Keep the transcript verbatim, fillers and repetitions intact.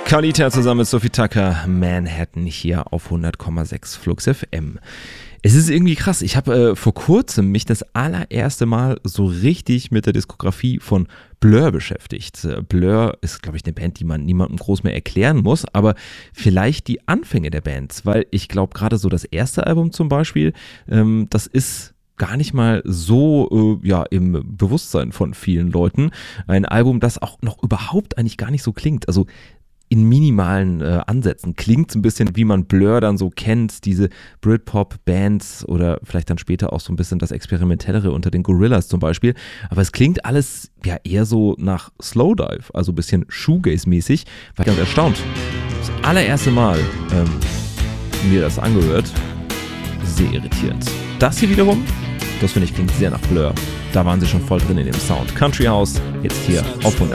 Carlita zusammen mit Sophie Tucker, Manhattan hier auf hundert Komma sechs Flux F M. Es ist irgendwie krass, ich habe äh, vor kurzem mich das allererste Mal so richtig mit der Diskografie von Blur beschäftigt. Äh, Blur ist, glaube ich, eine Band, die man niemandem groß mehr erklären muss, aber vielleicht die Anfänge der Bands, weil ich glaube, gerade so das erste Album zum Beispiel, ähm, das ist gar nicht mal so äh, ja im Bewusstsein von vielen Leuten. Ein Album, das auch noch überhaupt eigentlich gar nicht so klingt. Also in minimalen äh, Ansätzen klingt es ein bisschen, wie man Blur dann so kennt, diese Britpop-Bands oder vielleicht dann später auch so ein bisschen das Experimentellere unter den Gorillaz zum Beispiel. Aber es klingt alles ja eher so nach Slowdive, also ein bisschen Shoegaze-mäßig. War ganz erstaunt. Das allererste Mal ähm, mir das angehört, sehr irritierend. Das hier wiederum, das finde ich klingt sehr nach Blur. Da waren sie schon voll drin in dem Sound. Country House, jetzt hier auf hundert.